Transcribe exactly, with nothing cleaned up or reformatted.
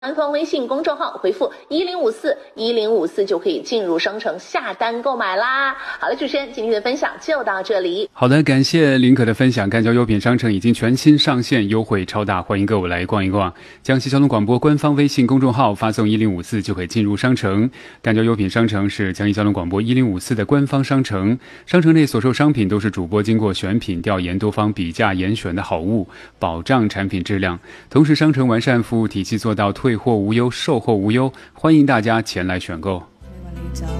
官方微信公众号回复一零五四一零五四就可以进入商城下单购买啦。好了，主持人今天的分享就到这里。 好的，感谢林可的分享。干交优品商城已经全新上线，优惠超大，欢迎各位来逛一逛。江西交通广播官方微信公众号发送一零五四就可以进入商城。干交优品商城是江西交通广播一零五四的官方商城，商城内所售商品都是主播经过选品调研多方比价严选的好物，保障产品质量。同时商城完善服务体系，做到退货无忧，售后无忧，欢迎大家前来选购。